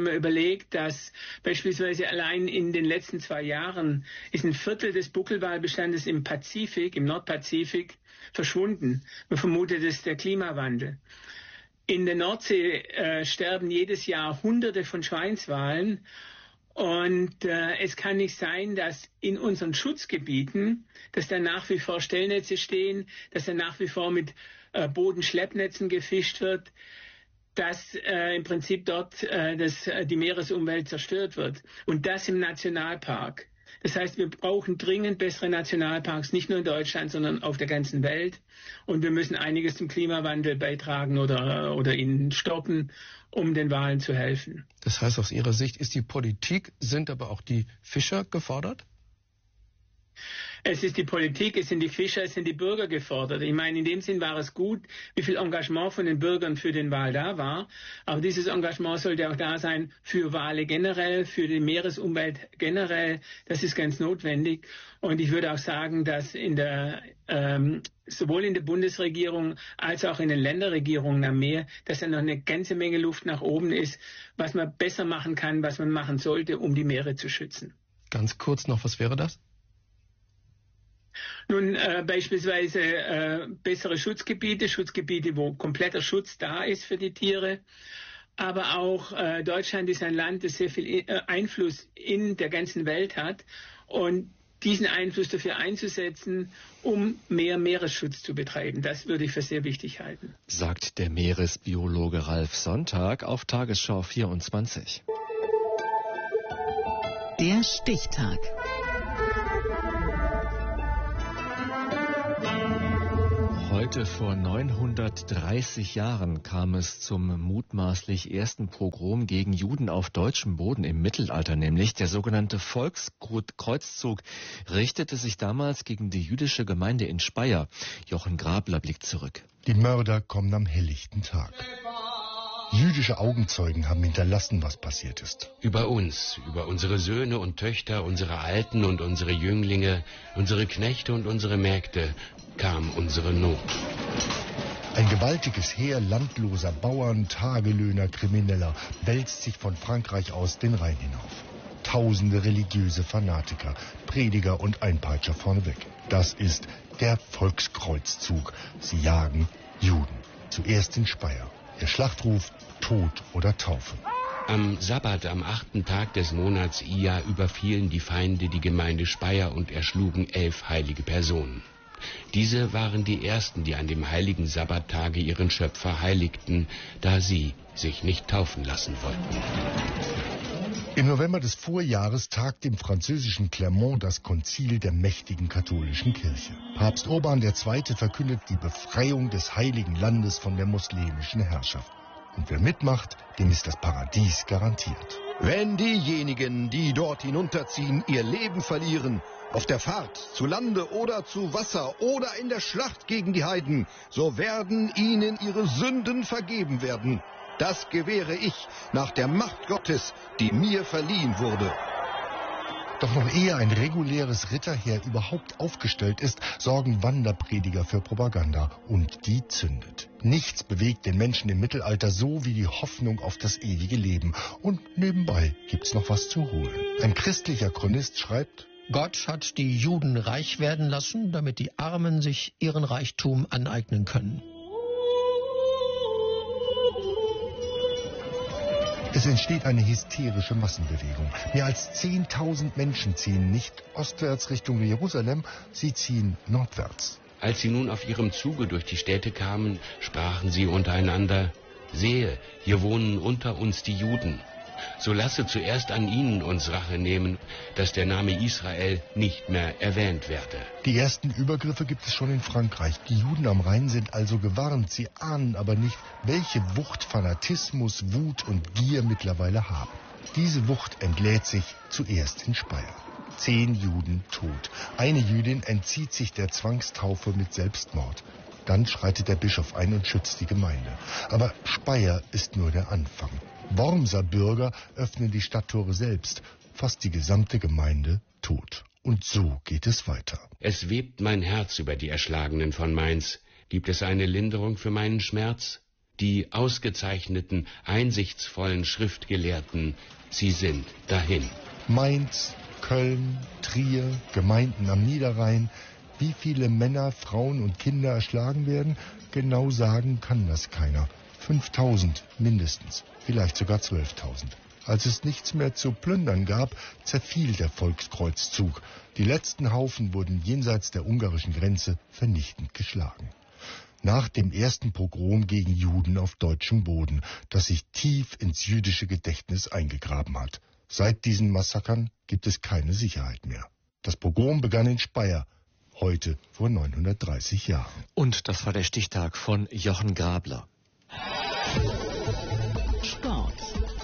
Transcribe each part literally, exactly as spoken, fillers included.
Wenn man überlegt, dass beispielsweise allein in den letzten zwei Jahren ist ein Viertel des Buckelwalbestandes im Pazifik, im Nordpazifik, verschwunden. Man vermutet, es ist der Klimawandel. In der Nordsee äh, sterben jedes Jahr Hunderte von Schweinswalen. Und äh, es kann nicht sein, dass in unseren Schutzgebieten, dass da nach wie vor Stellnetze stehen, dass da nach wie vor mit äh, Bodenschleppnetzen gefischt wird, dass äh, im Prinzip dort äh, das, äh, die Meeresumwelt zerstört wird. Und das im Nationalpark. Das heißt, wir brauchen dringend bessere Nationalparks, nicht nur in Deutschland, sondern auf der ganzen Welt. Und wir müssen einiges zum Klimawandel beitragen oder, oder ihn stoppen, um den Walen zu helfen. Das heißt, aus Ihrer Sicht ist die Politik, sind aber auch die Fischer gefordert? Es ist die Politik, es sind die Fischer, es sind die Bürger gefordert. Ich meine, in dem Sinn war es gut, wie viel Engagement von den Bürgern für den Wal da war. Aber dieses Engagement sollte auch da sein für Wale generell, für die Meeresumwelt generell. Das ist ganz notwendig. Und ich würde auch sagen, dass in der, ähm, sowohl in der Bundesregierung als auch in den Länderregierungen am Meer, dass da noch eine ganze Menge Luft nach oben ist, was man besser machen kann, was man machen sollte, um die Meere zu schützen. Ganz kurz noch, was wäre das? Nun, äh, beispielsweise äh, bessere Schutzgebiete, Schutzgebiete, wo kompletter Schutz da ist für die Tiere. Aber auch äh, Deutschland ist ein Land, das sehr viel äh, Einfluss in der ganzen Welt hat. Und diesen Einfluss dafür einzusetzen, um mehr Meeresschutz zu betreiben, das würde ich für sehr wichtig halten. Sagt der Meeresbiologe Ralf Sonntag auf Tagesschau vierundzwanzig. Der Stichtag. Heute vor neunhundertdreißig Jahren kam es zum mutmaßlich ersten Pogrom gegen Juden auf deutschem Boden im Mittelalter, nämlich der sogenannte Volkskreuzzug richtete sich damals gegen die jüdische Gemeinde in Speyer. Jochen Grabler blickt zurück. Die Mörder kommen am helllichten Tag. Jüdische Augenzeugen haben hinterlassen, was passiert ist. Über uns, über unsere Söhne und Töchter, unsere Alten und unsere Jünglinge, unsere Knechte und unsere Mägde kam unsere Not. Ein gewaltiges Heer landloser Bauern, Tagelöhner, Krimineller wälzt sich von Frankreich aus den Rhein hinauf. Tausende religiöse Fanatiker, Prediger und Einpeitscher vorneweg. Das ist der Volkskreuzzug. Sie jagen Juden. Zuerst in Speyer. Der Schlachtruf: Tod oder Taufe. Am Sabbat, am achten Tag des Monats Ia, überfielen die Feinde die Gemeinde Speyer und erschlugen elf heilige Personen. Diese waren die ersten, die an dem heiligen Sabbattage ihren Schöpfer heiligten, da sie sich nicht taufen lassen wollten. Im November des Vorjahres tagt im französischen Clermont das Konzil der mächtigen katholischen Kirche. Papst Urban der Zweite verkündet die Befreiung des heiligen Landes von der muslimischen Herrschaft. Und wer mitmacht, dem ist das Paradies garantiert. Wenn diejenigen, die dort hinunterziehen, ihr Leben verlieren, auf der Fahrt, zu Lande oder zu Wasser oder in der Schlacht gegen die Heiden, so werden ihnen ihre Sünden vergeben werden. Das gewähre ich nach der Macht Gottes, die mir verliehen wurde. Doch noch ehe ein reguläres Ritterheer überhaupt aufgestellt ist, sorgen Wanderprediger für Propaganda. Und die zündet. Nichts bewegt den Menschen im Mittelalter so wie die Hoffnung auf das ewige Leben. Und nebenbei gibt's noch was zu holen. Ein christlicher Chronist schreibt: Gott hat die Juden reich werden lassen, damit die Armen sich ihren Reichtum aneignen können. Es entsteht eine hysterische Massenbewegung. Mehr als zehntausend Menschen ziehen nicht ostwärts Richtung Jerusalem, sie ziehen nordwärts. Als sie nun auf ihrem Zuge durch die Städte kamen, sprachen sie untereinander: Sehe, hier wohnen unter uns die Juden. So lasse zuerst an ihnen uns Rache nehmen, dass der Name Israel nicht mehr erwähnt werde. Die ersten Übergriffe gibt es schon in Frankreich. Die Juden am Rhein sind also gewarnt. Sie ahnen aber nicht, welche Wucht Fanatismus, Wut und Gier mittlerweile haben. Diese Wucht entlädt sich zuerst in Speyer. Zehn Juden tot. Eine Jüdin entzieht sich der Zwangstaufe mit Selbstmord. Dann schreitet der Bischof ein und schützt die Gemeinde. Aber Speyer ist nur der Anfang. Wormser Bürger öffnen die Stadttore selbst. Fast die gesamte Gemeinde tot. Und so geht es weiter. Es webt mein Herz über die Erschlagenen von Mainz. Gibt es eine Linderung für meinen Schmerz? Die ausgezeichneten, einsichtsvollen Schriftgelehrten, sie sind dahin. Mainz, Köln, Trier, Gemeinden am Niederrhein. Wie viele Männer, Frauen und Kinder erschlagen werden, genau sagen kann das keiner. fünftausend mindestens, vielleicht sogar zwölftausend. Als es nichts mehr zu plündern gab, zerfiel der Volkskreuzzug. Die letzten Haufen wurden jenseits der ungarischen Grenze vernichtend geschlagen. Nach dem ersten Pogrom gegen Juden auf deutschem Boden, das sich tief ins jüdische Gedächtnis eingegraben hat. Seit diesen Massakern gibt es keine Sicherheit mehr. Das Pogrom begann in Speyer, heute vor neunhundertdreißig Jahren. Und das war der Stichtag von Jochen Grabler. Sport.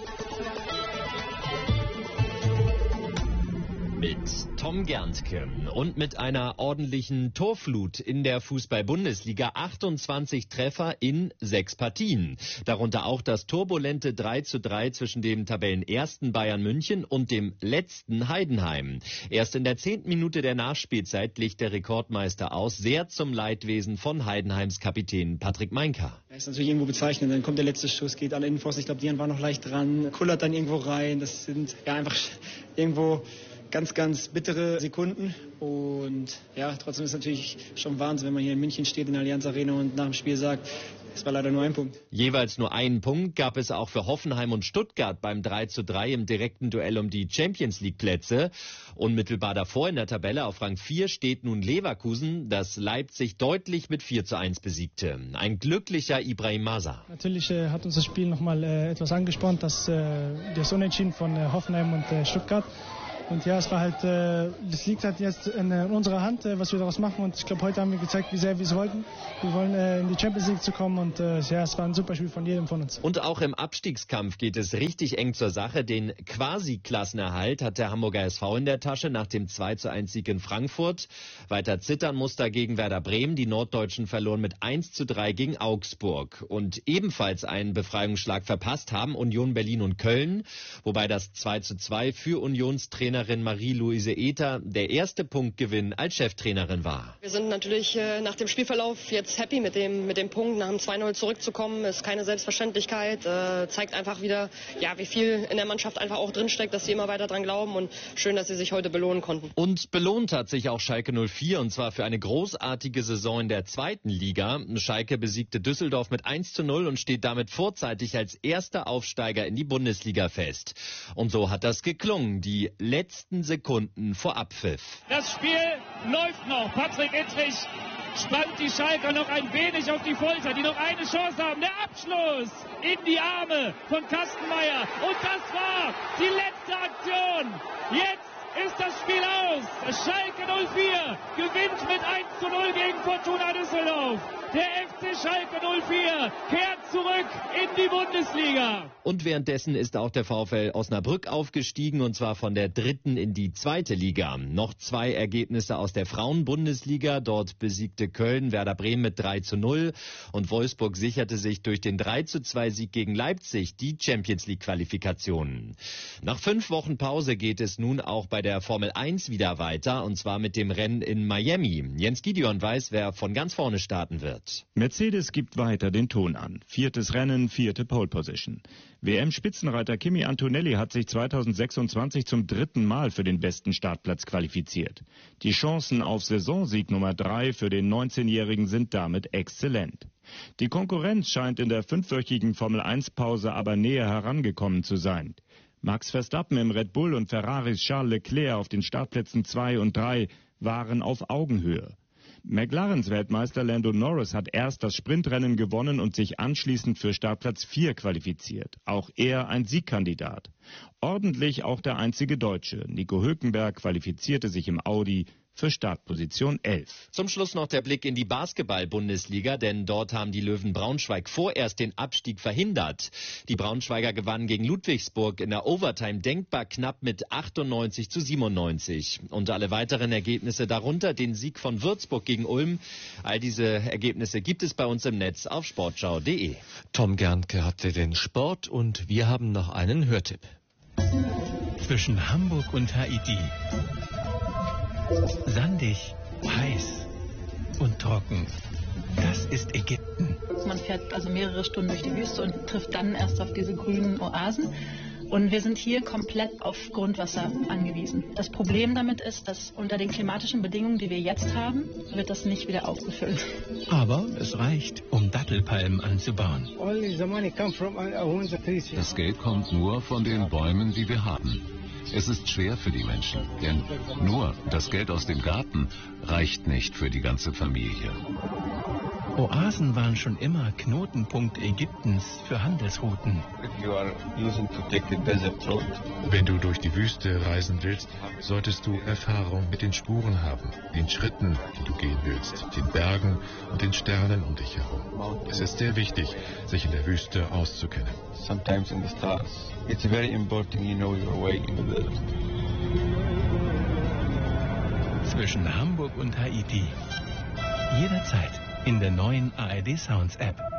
Mit Tom Gerntke und mit einer ordentlichen Torflut in der Fußball-Bundesliga. achtundzwanzig Treffer in sechs Partien. Darunter auch das turbulente drei zu drei zwischen dem Tabellenersten Bayern München und dem letzten Heidenheim. Erst in der zehnten Minute der Nachspielzeit legt der Rekordmeister aus, sehr zum Leidwesen von Heidenheims Kapitän Patrick Meinka. Das ist natürlich irgendwo bezeichnend. Dann kommt der letzte Schuss, geht an Innenpfosten. Ich glaube, Dian war noch leicht dran, kullert dann irgendwo rein. Das sind ja einfach irgendwo ganz, ganz bittere Sekunden und ja, trotzdem ist es natürlich schon Wahnsinn, wenn man hier in München steht in der Allianz Arena und nach dem Spiel sagt, es war leider nur ein Punkt. Jeweils nur einen Punkt gab es auch für Hoffenheim und Stuttgart beim drei zu drei im direkten Duell um die Champions League Plätze. Unmittelbar davor in der Tabelle auf Rang vier steht nun Leverkusen, das Leipzig deutlich mit vier zu eins besiegte. Ein glücklicher Ibrahim Masa. Natürlich äh, hat uns das Spiel nochmal äh, etwas angespornt, das, äh, das Unentschieden von äh, Hoffenheim und äh, Stuttgart. Und ja, es war halt, äh, das liegt halt jetzt in, in unserer Hand, äh, was wir daraus machen. Und ich glaube, heute haben wir gezeigt, wie sehr wir es wollten. Wir wollen äh, in die Champions League zu kommen und äh, ja, es war ein super Spiel von jedem von uns. Und auch im Abstiegskampf geht es richtig eng zur Sache. Den Quasi-Klassenerhalt hat der Hamburger S V in der Tasche nach dem zwei zu eins Sieg in Frankfurt. Weiter zittern muss dagegen Werder Bremen. Die Norddeutschen verloren mit eins zu drei gegen Augsburg. Und ebenfalls einen Befreiungsschlag verpasst haben Union Berlin und Köln. Wobei das zwei zu zwei für Unionstrainer Marie-Louise Ether der erste Punktgewinn als Cheftrainerin war. Wir sind natürlich äh, nach dem Spielverlauf jetzt happy mit dem, mit dem Punkt. Nach dem zwei null zurückzukommen, ist keine Selbstverständlichkeit. Äh, zeigt einfach wieder, ja, wie viel in der Mannschaft einfach auch drinsteckt, dass sie immer weiter dran glauben und schön, dass sie sich heute belohnen konnten. Und belohnt hat sich auch Schalke null vier und zwar für eine großartige Saison in der zweiten Liga. Schalke besiegte Düsseldorf mit eins zu null und steht damit vorzeitig als erster Aufsteiger in die Bundesliga fest. Und so hat das geklungen, die letzte letzten Sekunden vor Abpfiff. Das Spiel läuft noch. Patrick Ittrich spannt die Schalker noch ein wenig auf die Folter, die noch eine Chance haben. Der Abschluss in die Arme von Kastenmeier. Und das war die letzte Aktion. Jetzt ist das Spiel aus. Schalke null vier gewinnt mit eins zu null gegen Fortuna Düsseldorf. Der F C Schalke null vier kehrt zurück in die Bundesliga. Und währenddessen ist auch der VfL Osnabrück aufgestiegen und zwar von der dritten in die zweite Liga. Noch zwei Ergebnisse aus der Frauen-Bundesliga. Dort besiegte Köln Werder Bremen mit drei zu null und Wolfsburg sicherte sich durch den drei zu zwei Sieg gegen Leipzig die Champions League Qualifikationen. Nach fünf Wochen Pause geht es nun auch bei der Formel eins wieder weiter und zwar mit dem Rennen in Miami. Jens Gideon weiß, wer von ganz vorne starten wird. Mercedes gibt weiter den Ton an. Viertes Rennen, vierte Pole Position. W M-Spitzenreiter Kimi Antonelli hat sich zweitausendsechsundzwanzig zum dritten Mal für den besten Startplatz qualifiziert. Die Chancen auf Saisonsieg Nummer drei für den neunzehnjährigen sind damit exzellent. Die Konkurrenz scheint in der fünfwöchigen Formel eins Pause aber näher herangekommen zu sein. Max Verstappen im Red Bull und Ferraris Charles Leclerc auf den Startplätzen zwei und drei waren auf Augenhöhe. McLarens Weltmeister Lando Norris hat erst das Sprintrennen gewonnen und sich anschließend für Startplatz vier qualifiziert. Auch er ein Siegkandidat. Ordentlich auch der einzige Deutsche. Nico Hülkenberg qualifizierte sich im Audi für Startposition elf. Zum Schluss noch der Blick in die Basketball-Bundesliga, denn dort haben die Löwen Braunschweig vorerst den Abstieg verhindert. Die Braunschweiger gewannen gegen Ludwigsburg in der Overtime denkbar knapp mit achtundneunzig zu siebenundneunzig. Und alle weiteren Ergebnisse darunter den Sieg von Würzburg gegen Ulm. All diese Ergebnisse gibt es bei uns im Netz auf sportschau punkt de. Tom Gerntke hatte den Sport und wir haben noch einen Hörtipp. Zwischen Hamburg und Haiti. Sandig, heiß und trocken. Das ist Ägypten. Man fährt also mehrere Stunden durch die Wüste und trifft dann erst auf diese grünen Oasen. Und wir sind hier komplett auf Grundwasser angewiesen. Das Problem damit ist, dass unter den klimatischen Bedingungen, die wir jetzt haben, wird das nicht wieder aufgefüllt. Aber es reicht, um Dattelpalmen anzubauen. Das Geld kommt nur von den Bäumen, die wir haben. Es ist schwer für die Menschen, denn nur das Geld aus dem Garten reicht nicht für die ganze Familie. Oasen waren schon immer Knotenpunkt Ägyptens für Handelsrouten. Wenn du durch die Wüste reisen willst, solltest du Erfahrung mit den Spuren haben, den Schritten, die du gehen willst, den Bergen und den Sternen um dich herum. Es ist sehr wichtig, sich in der Wüste auszukennen. Sometimes in the stars. It's very important you know your way in the desert. Zwischen Hamburg und Haiti. Jederzeit in der neuen A R D Sounds App.